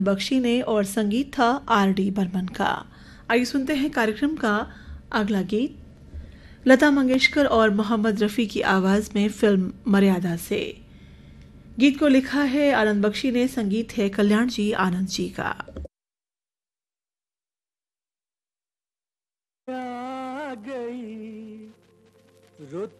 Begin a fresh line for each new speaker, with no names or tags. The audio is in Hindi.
बख्शी ने और संगीत था R.D. बर्मन का। आइए सुनते हैं कार्यक्रम का अगला गीत लता मंगेशकर और मोहम्मद रफ़ी की आवाज़ में फिल्म मर्यादा से। गीत को लिखा है आनंद बख्शी ने, संगीत है कल्याण जी आनंद जी का।
आ गई रुत